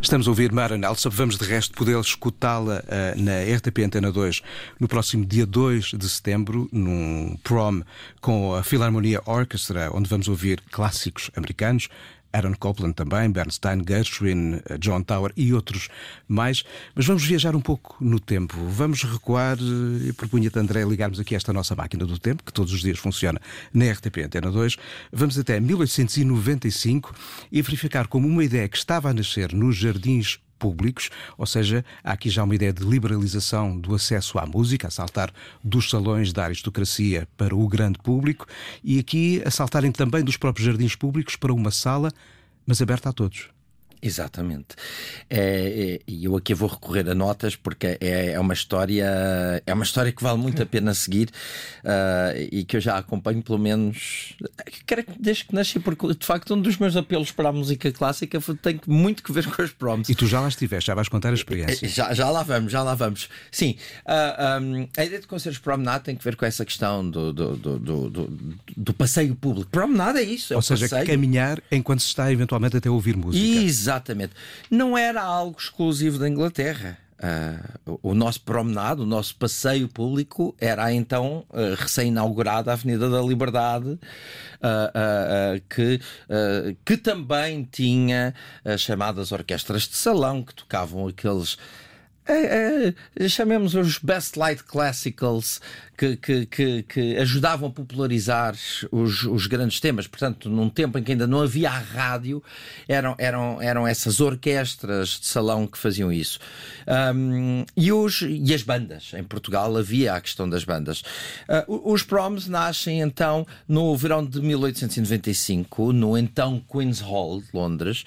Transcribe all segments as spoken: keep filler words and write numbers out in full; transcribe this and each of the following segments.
Estamos a ouvir Mara Nelson. Vamos de resto poder escutá-la uh, na R T P Antena dois no próximo dia dois de setembro, num prom com a Philharmonia Orchestra, onde vamos ouvir clássicos americanos. Aaron Copland também, Bernstein, Gershwin, John Tower e outros mais. Mas vamos viajar um pouco no tempo. Vamos recuar, e propunha-te, André, ligarmos aqui esta nossa máquina do tempo, que todos os dias funciona na R T P Antena dois. Vamos até mil oitocentos e noventa e cinco e verificar como uma ideia que estava a nascer nos jardins públicos, ou seja, há aqui já uma ideia de liberalização do acesso à música, a saltar dos salões da aristocracia para o grande público, e aqui a saltarem também dos próprios jardins públicos para uma sala, mas aberta a todos. Exatamente. E é, eu aqui vou recorrer a notas porque é, é uma história é uma história que vale muito a pena seguir uh, e que eu já acompanho pelo menos desde que nasci, porque de facto um dos meus apelos para a música clássica tem muito que ver com as proms. E tu já lá estiveste, já vais contar a experiência. Já, já lá vamos, já lá vamos. Sim, uh, um, a ideia de concertos promenade tem que ver com essa questão do, do, do, do, do, do passeio público. Promenade é isso, é ou o seja, passeio. Caminhar enquanto se está eventualmente até a ouvir música. Exatamente. Não era algo exclusivo da Inglaterra. Uh, o nosso promenade, o nosso passeio público era então uh, recém-inaugurada a Avenida da Liberdade, uh, uh, uh, que, uh, que também tinha as chamadas orquestras de salão, que tocavam aqueles... É, é, chamemos os Best Light Classicals, que, que, que, que ajudavam a popularizar os, os grandes temas. Portanto, num tempo em que ainda não havia a rádio, eram, eram, eram essas orquestras de salão que faziam isso. Um, e, os, e as bandas. Em Portugal havia a questão das bandas. Uh, os proms nascem então no verão de mil oitocentos e noventa e cinco, no então Queen's Hall de Londres.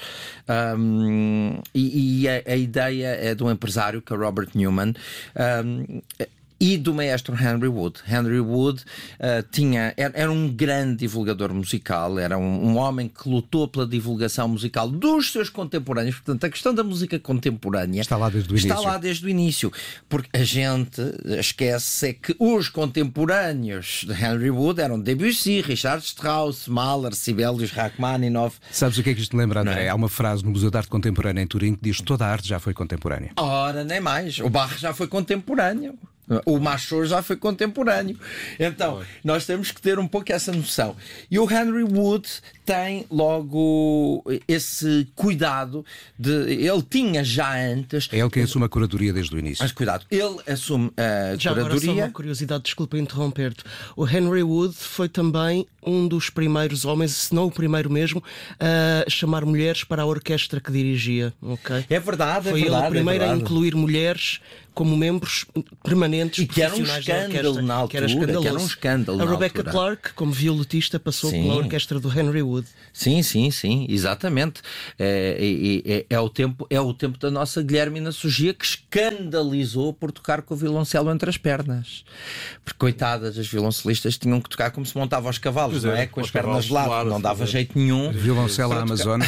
Um, e e a, a ideia é de um empresário, que é Robert Newman, um, e do maestro Henry Wood. Henry Wood uh, tinha, era, era um grande divulgador musical, era um, um homem que lutou pela divulgação musical dos seus contemporâneos. Portanto, a questão da música contemporânea está lá desde o início. Está lá desde o início. Porque a gente esquece é que os contemporâneos de Henry Wood eram Debussy, Richard Strauss, Mahler, Sibelius, Rachmaninoff. Sabes o que é que isto me lembra, André? É? Há uma frase no Museu de Arte Contemporânea em Turim que diz: toda a arte já foi contemporânea. Ora, nem mais. O Bach já foi contemporâneo. O Machor já foi contemporâneo. Então, nós temos que ter um pouco essa noção. E o Henry Wood tem logo esse cuidado de... Ele tinha já antes... É ele quem assume a curadoria desde o início. Mas cuidado, ele assume a já curadoria... Já agora só uma curiosidade, desculpa interromper-te. O Henry Wood foi também um dos primeiros homens, se não o primeiro mesmo, a chamar mulheres para a orquestra que dirigia. Okay? É verdade, é foi verdade. Foi ele o primeiro é a incluir mulheres como membros permanentes, e que era um escândalo na altura, que era, que era um escândalo. A Rebecca Clark, como violetista, passou sim. pela orquestra do Henry Wood. Sim, sim, sim, exatamente. É, é, é, é, o tempo, é o tempo da nossa Guilhermina Sugia, que escandalizou por tocar com o violoncelo entre as pernas. Porque, coitadas, as violoncelistas tinham que tocar como se montava aos cavalos, pois não é? é? Com as pernas de lado, claro, não dava é. jeito nenhum. Violoncelo à Amazônia.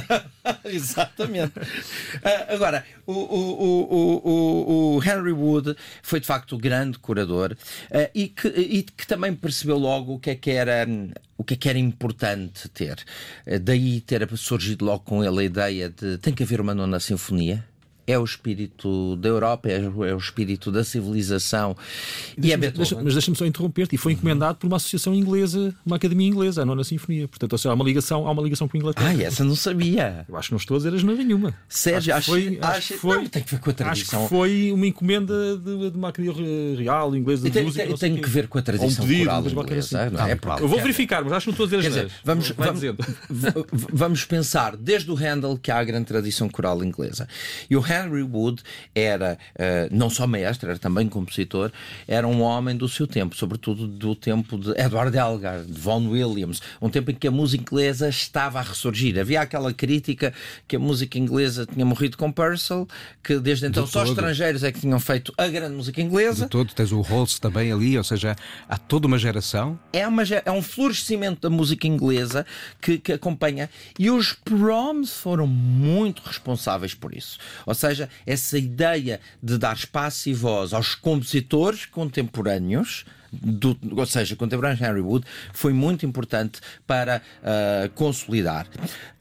Exatamente. Uh, agora, o, o, o, o, o Henry Wood foi de facto o grande curador uh, e, que, e que também percebeu logo o que é que era, o que é que era importante ter. Uh, daí ter surgido logo com ele a ideia de tem que haver uma nona sinfonia. É o espírito da Europa, é o espírito da civilização. Deixa, e é deixa, mas deixa-me só interromper-te. E foi encomendado por uma associação inglesa, uma academia inglesa, a Nona Sinfonia. Portanto, ou seja, há uma ligação, há uma ligação com a Inglaterra. Ah, essa não sabia. Eu acho que não estou a dizer asneira nenhuma. Sérgio, acho, acho, foi, acho, acho que foi. Não, tem que ver com a tradição. Acho que foi uma encomenda de, de uma academia real inglesa de tem, música. Tem, tem que ver com a tradição um pedido, coral inglesa. Assim. Não, é porque, eu vou verificar, mas acho que não estou a dizer asneiras. Vamos, vamos, vamos pensar desde o Handel que há a grande tradição coral inglesa. E o Henry Wood era uh, não só maestro, era também compositor, era um homem do seu tempo, sobretudo do tempo de Edward Elgar, de Vaughan Williams, um tempo em que a música inglesa estava a ressurgir. Havia aquela crítica que a música inglesa tinha morrido com Purcell, que desde então de só todo. estrangeiros é que tinham feito a grande música inglesa. De todo, tens o Holst também ali, ou seja, há toda uma geração. É, uma, é um florescimento da música inglesa que, que acompanha, e os proms foram muito responsáveis por isso. Ou seja, essa ideia de dar espaço e voz aos compositores contemporâneos, do, ou seja, contemporâneos de Henry Wood, foi muito importante para uh, consolidar.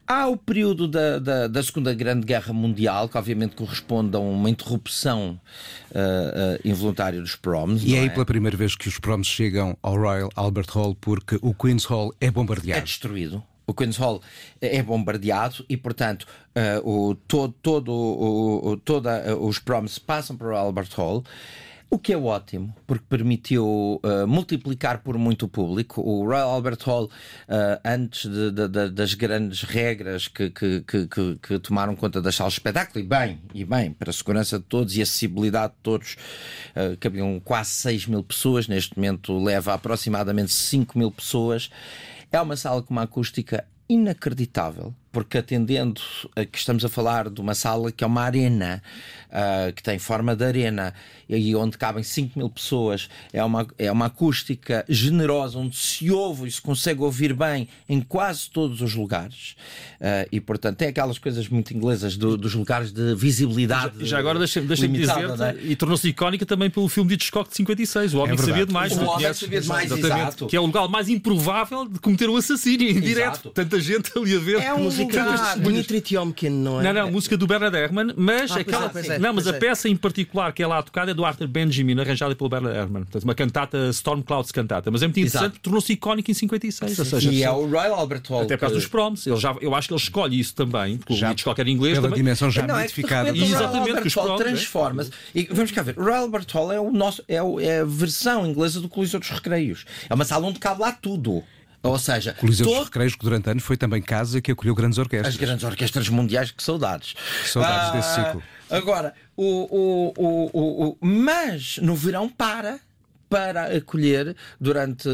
Há o período da, da, da Segunda Grande Guerra Mundial, que obviamente corresponde a uma interrupção uh, uh, involuntária dos proms. E é aí é? pela primeira vez que os proms chegam ao Royal Albert Hall, porque o Queen's Hall é bombardeado. É destruído. O Queen's Hall é bombardeado e, portanto, uh, o, todo, todo, o, o, toda, uh, os proms passam para o Albert Hall. O que é ótimo, porque permitiu uh, multiplicar por muito o público. O Royal Albert Hall, uh, antes de, de, de, das grandes regras que, que, que, que, que tomaram conta das salas de espetáculo, e bem, e bem, para a segurança de todos e acessibilidade de todos, uh, cabiam quase seis mil pessoas, neste momento leva aproximadamente cinco mil pessoas. É uma sala com uma acústica inacreditável, porque atendendo a que estamos a falar de uma sala que é uma arena, uh, que tem forma de arena e onde cabem cinco mil pessoas, é uma, é uma acústica generosa, onde se ouve e se consegue ouvir bem em quase todos os lugares, uh, e portanto tem aquelas coisas muito inglesas do, dos lugares de visibilidade. Já, já agora deixa-me deixa dizer, é? E tornou-se icónica também pelo filme de Hitchcock de cinquenta e seis, O Homem é que Sabia Demais. O Homem que Sabia Demais, exato. Que é o lugar mais improvável de cometer um assassínio em direto. Tanta gente ali a ver. É um Música lugar. de Dmitri Tiomkin, não é? Não, não, música do Bernard Herrmann, mas Ah, aquela. pois é, não, mas pois a é. peça em particular que é lá tocada é do Arthur Benjamin, arranjada pelo Bernard Herrmann. Portanto, uma cantata, Storm Clouds cantata. Mas é muito interessante, Exato. tornou-se icónico em cinquenta e seis. Ou seja, E é o Royal Albert Hall. até por causa que- dos proms. Ele já, eu acho que ele escolhe isso também, porque Já o Hitchcock era inglês Pela também. dimensão já Não, é que de mitificada. repente o Royal Exatamente, Albert que os Hall proms, é? transforma-se. E vamos cá ver, o Royal Albert Hall é, o nosso, é, o- é a versão inglesa do Coliseu dos Recreios. É uma sala onde cabe lá tudo. Ou seja, Coliseu dos todo- Recreios, que durante anos foi também casa que acolheu grandes orquestras. as grandes orquestras mundiais, que saudades. Saudades desse ciclo. Agora, o, o, o, o, o- mas no verão para. Para acolher durante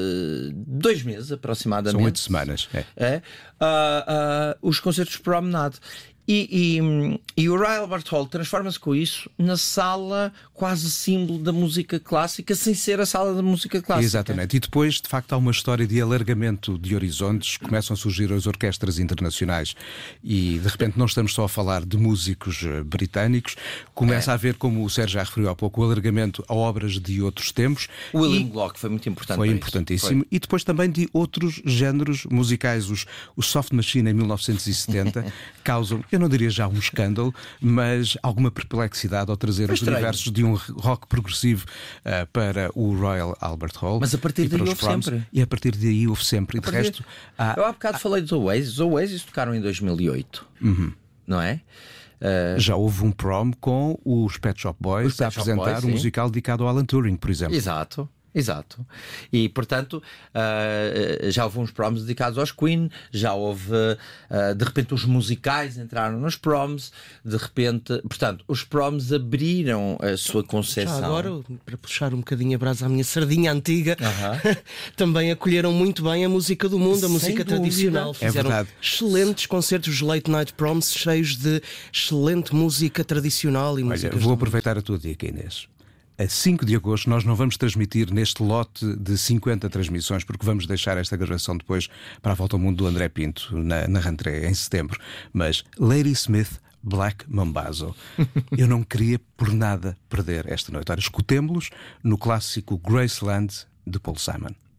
dois meses aproximadamente. São oito semanas. É. É, ah, ah, os concertos de Promenade. E, e, e o Royal Albert Hall transforma-se com isso na sala quase símbolo da música clássica, sem ser a sala da música clássica. Exatamente. E depois, de facto, há uma história de alargamento de horizontes. Começam a surgir as orquestras internacionais e, de repente, não estamos só a falar de músicos eh, britânicos. Começa É. a haver, como o Sérgio já referiu há pouco, o alargamento a obras de outros tempos. O William E Block foi muito importante. foi para isso. importantíssimo. E depois também de outros géneros musicais. Os, os Soft Machine, em mil novecentos e setenta, causam, eu não diria já um escândalo, mas alguma perplexidade ao trazer Foi os estranho. universos de um rock progressivo uh, para o Royal Albert Hall. Mas a partir e para daí os houve proms. sempre. E a partir daí houve sempre. E de Porque resto, há, Eu há bocado falei dos Oasis. Os Oasis tocaram em dois mil e oito. Não é? Ah, já houve um prom com os Pet Shop Boys Os Pet a Shop apresentar Boys, um sim. musical dedicado ao Alan Turing, por exemplo. Exato. Exato. E, portanto, ah, já houve uns proms dedicados aos Queen, já houve, ah, de repente, os musicais entraram nos proms, de repente, portanto, os proms abriram a sua Já concepção. agora, para puxar um bocadinho a brasa à minha sardinha antiga, Aham. também acolheram muito bem a música do mundo, a Sem música dúvida. tradicional. É Fizeram verdade. excelentes concertos de late night proms cheios de excelente música tradicional e Olha, músicas vou do aproveitar a tua dica, Inês. A cinco de agosto nós não vamos transmitir neste lote de cinquenta transmissões, porque vamos deixar esta gravação depois para a Volta ao Mundo do André Pinto, na, na Rantré, em setembro. Mas Lady Smith, Black Mambazo. Eu não queria por nada perder esta noite. Ora, escutemo-los no clássico Graceland de Paul Simon.